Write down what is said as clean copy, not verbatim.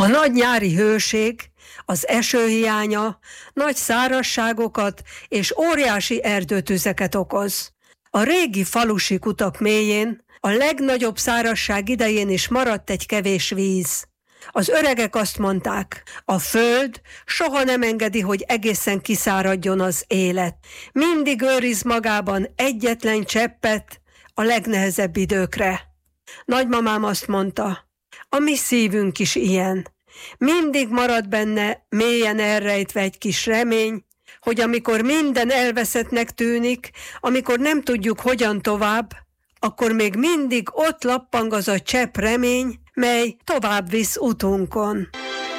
A nagy nyári hőség, az esőhiánya nagy szárazságokat és óriási erdőtüzeket okoz. A régi falusi kutak mélyén a legnagyobb szárazság idején is maradt egy kevés víz. Az öregek azt mondták, a föld soha nem engedi, hogy egészen kiszáradjon az élet. Mindig őriz magában egyetlen cseppet a legnehezebb időkre. Nagymamám azt mondta, a mi szívünk is ilyen. Mindig marad benne mélyen elrejtve egy kis remény, hogy amikor minden elveszettnek tűnik, amikor nem tudjuk hogyan tovább, akkor még mindig ott lappang az a csepp remény, mely tovább visz utunkon.